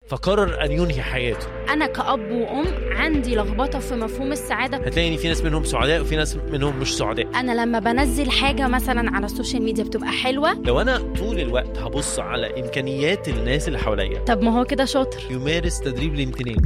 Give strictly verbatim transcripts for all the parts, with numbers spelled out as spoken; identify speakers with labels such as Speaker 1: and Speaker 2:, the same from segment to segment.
Speaker 1: فقرر أن ينهي حياته.
Speaker 2: أنا كأب وأم عندي لخبطة في مفهوم السعادة.
Speaker 1: هتلاقي إن في ناس منهم سعداء وفي ناس منهم مش سعداء.
Speaker 2: أنا لما بنزل حاجة مثلا على السوشيال ميديا بتبقى حلوة.
Speaker 1: لو أنا طول الوقت هبص على إمكانيات الناس اللي حواليا،
Speaker 2: طب ما هو كده شاطر.
Speaker 1: يمارس تدريب الامتنان.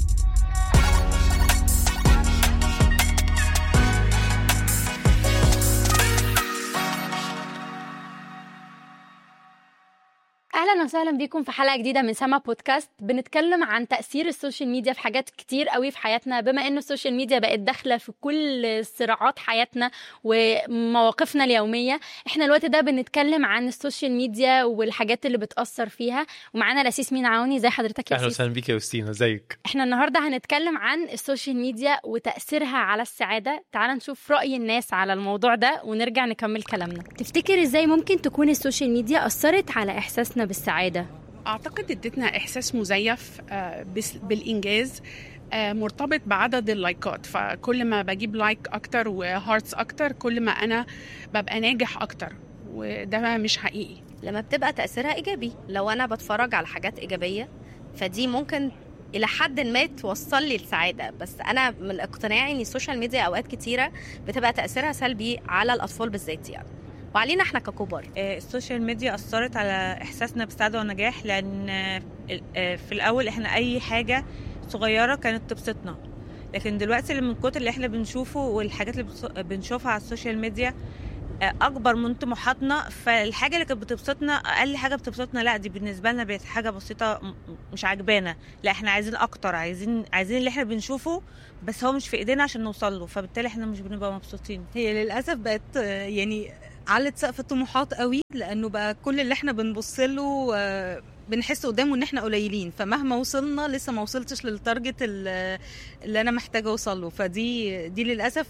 Speaker 2: أهلا وسهلا بكم في حلقة جديدة من سما بودكاست. بنتكلم عن تأثير السوشيال ميديا في حاجات كتير قوي في حياتنا، بما أن السوشيال ميديا بقت داخلة في كل صراعات حياتنا ومواقفنا اليومية. احنا الوقت ده بنتكلم عن السوشيال ميديا والحاجات اللي بتأثر فيها، ومعانا لأسيس مين عوني. زي حضرتك يا
Speaker 1: أهلا وسهلا بك يا وستينا، زيك.
Speaker 2: احنا النهاردة هنتكلم عن السوشيال ميديا وتأثيرها على السعادة. تعال نشوف رأي الناس على الموضوع ده ونرجع نكمل كلامنا. تفتكر ازاي ممكن تكون السوشيال ميديا أثرت على إحساسنا بالسعادة؟
Speaker 3: أعتقد ادتنا إحساس مزيف بالإنجاز، مرتبط بعدد اللايكات. فكل ما بجيب لايك أكتر وهارتس أكتر كل ما أنا ببقى ناجح أكتر، وده مش حقيقي.
Speaker 4: لما بتبقى تأثيرها إيجابي، لو أنا بتفرج على حاجات إيجابية فدي ممكن إلى حد ما توصل لي السعادة. بس أنا من اقتناعي إن السوشيال ميديا أوقات كتيرة بتبقى تأثيرها سلبي على الأطفال بالذات يعني، وعلينا احنا ككبار.
Speaker 5: السوشيال ميديا أثرت على إحساسنا بالسعادة والنجاح، لأن في الأول احنا أي حاجة صغيرة كانت تبسطنا، لكن دلوقتي من كتر اللي احنا بنشوفه والحاجات اللي بنشوفها على السوشيال ميديا أكبر من طموحاتنا، فالحاجة اللي كانت بتبسطنا أقل حاجة بتبسطنا لا دي بالنسبة لنا بقت حاجة بسيطة مش عجبانا، لا احنا عايزين أكتر، عايزين عايزين اللي احنا بنشوفه بس هو مش في إيدينا عشان نوصل له، فبالتالي احنا مش بنبقى مبسوطين.
Speaker 6: هي للأسف بقت يعني علت سقف الطموحات قوي، لأنه بقى كل اللي احنا بنبص له بنحس قدامه ان احنا قليلين، فمهما وصلنا لسه ما وصلتش للتارجت اللي انا محتاجه اوصل له. فدي دي للاسف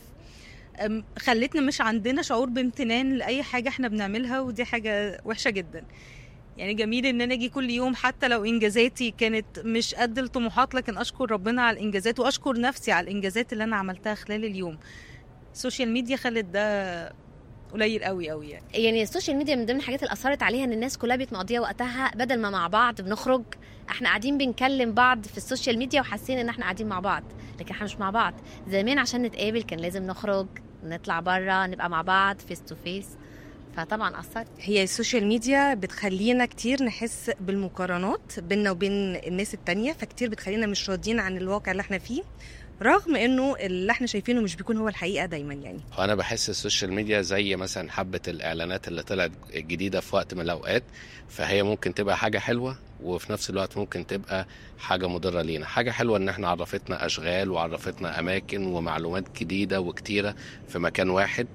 Speaker 6: خلتنا مش عندنا شعور بامتنان لاي حاجه احنا بنعملها، ودي حاجه وحشه جدا. يعني جميل ان انا اجي كل يوم حتى لو انجازاتي كانت مش قد الطموحات، لكن اشكر ربنا على الانجازات واشكر نفسي على الانجازات اللي انا عملتها خلال اليوم. السوشيال ميديا خلت ده قليل قوي قوي يعني.
Speaker 4: يعني السوشيال ميديا من ضمن الحاجات اللي اثرت عليها ان الناس كلها بتقضيها وقتها، بدل ما مع بعض بنخرج احنا قاعدين بنكلم بعض في السوشيال ميديا وحاسين ان احنا قاعدين مع بعض، لكن احنا مش مع بعض. زمان عشان نتقابل كان لازم نخرج نطلع بره نبقى مع بعض فيس تو فيس، فطبعا اثرت.
Speaker 7: هي السوشيال ميديا بتخلينا كتير نحس بالمقارنات بيننا وبين الناس التانية، فكتير بتخلينا مش راضيين عن الواقع اللي احنا فيه، رغم انه اللي احنا شايفينه مش بيكون هو الحقيقه دايما. يعني
Speaker 8: انا بحس السوشيال ميديا زي مثلا حبه الاعلانات اللي طلعت الجديده في وقت من الاوقات، فهي ممكن تبقى حاجه حلوه وفي نفس الوقت ممكن تبقى حاجه مضره لينا. حاجه حلوه ان احنا عرفتنا اشغال وعرفتنا اماكن ومعلومات جديده وكتيره في مكان واحد.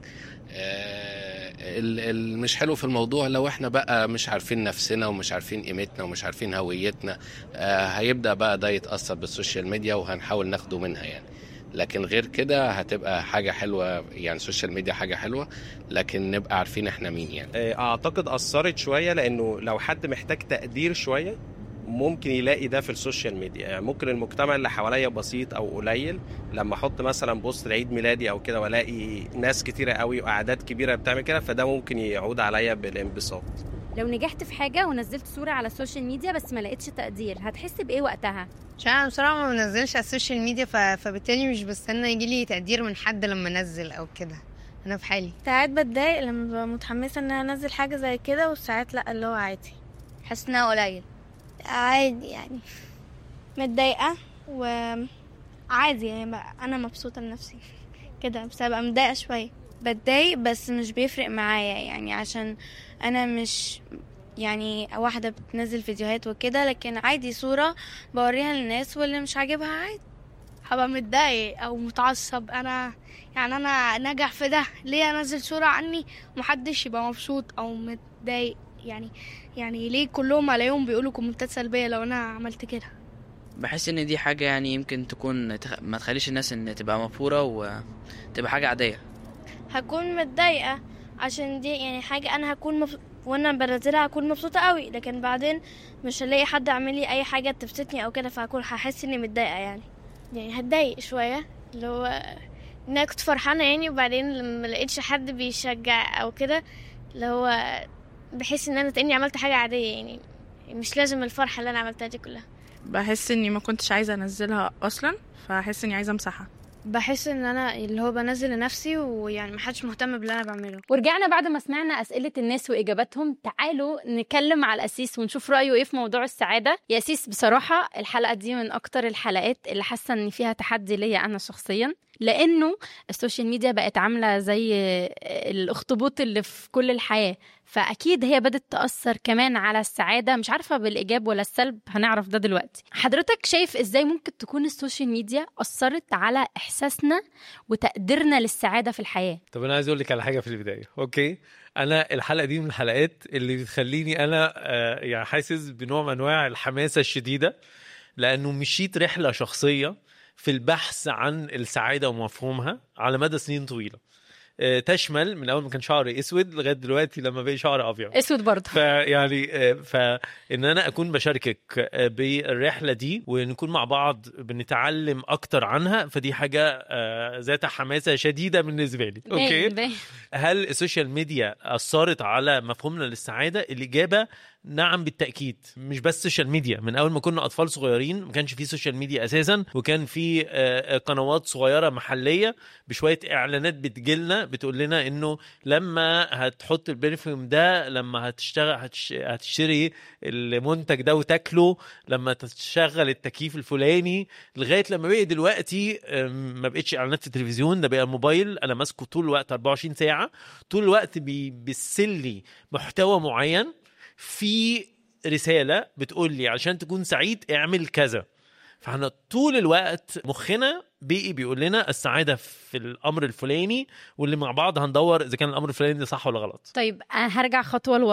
Speaker 8: المش حلو في الموضوع لو احنا بقى مش عارفين نفسنا ومش عارفين قيمتنا ومش عارفين هويتنا، هيبدأ بقى ده يتأثر بالسوشيال ميديا وهنحاول ناخده منها يعني. لكن غير كده هتبقى حاجة حلوة، يعني السوشيال ميديا حاجة حلوة لكن نبقى عارفين احنا مين يعني.
Speaker 9: اعتقد أثرت شوية، لانه لو حد محتاج تقدير شوية ممكن يلاقي ده في السوشيال ميديا. يعني ممكن المجتمع اللي حواليا بسيط او قليل، لما احط مثلا بوست لعيد ميلادي او كده والاقي ناس كتيره قوي واعداد كبيره بتعمل كده، فده ممكن يعود عليا بالانبساط.
Speaker 2: لو نجحت في حاجه ونزلت صوره على السوشيال ميديا بس ما لقيتش تقدير، هتحس بايه وقتها؟
Speaker 10: عشان انا بصراحه ما بنزلش على السوشيال ميديا، فبالتالي مش بستنى يجي لي تقدير من حد لما انزل او كده، انا في حالي.
Speaker 11: ساعات بتضايق لما ببقى متحمسه ان انا انزل حاجه زي كده، وساعات لا اللي هو عادي،
Speaker 4: حاسه انها قليل
Speaker 11: عادي يعني. متضايقه وعادي يعني، انا مبسوطه بنفسي كده، بس ابقى متضايقه شويه، بتضايق بس مش بيفرق معايا يعني، عشان انا مش يعني واحده بتنزل فيديوهات وكده، لكن عادي صوره بوريها للناس واللي مش عاجبها عادي.
Speaker 12: هبقى متضايق او متعصب، انا يعني انا نجح في ده ليه انزل صوره عني ومحدش يبقى مبسوط او متضايق يعني يعني ليه كلهم عليهم بيقولوا كومنتات سلبيه لو انا عملت كده؟
Speaker 13: بحس ان دي حاجه يعني يمكن تكون تخ... ما تخليش الناس ان تبقى مبهوره وتبقى حاجه عاديه.
Speaker 11: هكون متضايقه عشان دي يعني حاجه انا هكون مف... وانا بنزلها هكون مبسوطه قوي، لكن بعدين مش هلاقي حد عامل لي اي حاجه تبسطني او كده، فهكون هحس اني متضايقه يعني يعني هتضايق شويه، اللي هو ان انا كنت فرحانه يعني، وبعدين لما لقيتش حد بيشجع او كده اللي هو بحس ان انا تاني عملت حاجه عاديه يعني، مش لازم الفرحه اللي انا عملتها دي كلها.
Speaker 14: بحس اني ما كنتش عايزه انزلها اصلا، فاحس اني عايزه امسحها.
Speaker 11: بحس ان انا اللي هو بنزل لنفسي ويعني محدش مهتم باللي انا بعمله.
Speaker 2: ورجعنا بعد ما سمعنا اسئله الناس واجاباتهم. تعالوا نتكلم على الاسيس ونشوف رايه ايه في موضوع السعاده. يا اسيس، بصراحه الحلقه دي من اكتر الحلقات اللي حاسه ان فيها تحدي ليا انا شخصيا، لانه السوشيال ميديا بقت عامله زي الاخطبوط اللي في كل الحياه، فاكيد هي بدت تاثر كمان على السعاده، مش عارفه بالايجاب ولا السلب، هنعرف ده دلوقتي. حضرتك شايف ازاي ممكن تكون السوشيال ميديا اثرت على احساسنا وتقديرنا للسعاده في الحياه؟
Speaker 15: طب انا عايز اقول لك على حاجه في البدايه. اوكي، انا الحلقه دي من الحلقات اللي بتخليني انا آه يعني حاسس بنوع من انواع الحماسه الشديده، لانه مشيت رحله شخصيه في البحث عن السعاده ومفهومها على مدى سنين طويله، تشمل من اول ما كان شعري اسود لغايه دلوقتي لما بقى شعري ابيض
Speaker 2: اسود برضه.
Speaker 15: فيعني فان انا اكون بشاركك بالرحله دي ونكون مع بعض بنتعلم اكتر عنها، فدي حاجه ذات حماسه شديده بالنسبه لي. اوكي، هل السوشيال ميديا اثرت على مفهومنا للسعاده؟ الاجابه نعم بالتأكيد. مش بس السوشيال ميديا، من أول ما كنا أطفال صغيرين ما كانش فيه سوشيال ميديا أساسا، وكان فيه قنوات صغيرة محلية بشوية إعلانات بتجيلنا بتقول لنا إنه لما هتحط البرفيوم ده، لما هتشتغل هتش... هتشتري المنتج ده وتاكله، لما تشغل التكييف الفلاني، لغاية لما بقى دلوقتي ما بقتش إعلانات في التلفزيون، ده بقى الموبايل أنا ماسكه طول الوقت أربعة وعشرين ساعة، طول الوقت بيسلي محتوى معين في رسالة بتقول لي عشان تكون سعيد اعمل كذا. فاحنا طول الوقت مخنا بيقي بيقول لنا السعادة في الأمر الفلاني، واللي مع بعض هندور إذا كان الأمر الفلاني ده صح ولا غلط.
Speaker 2: طيب هرجع خطوة لورا.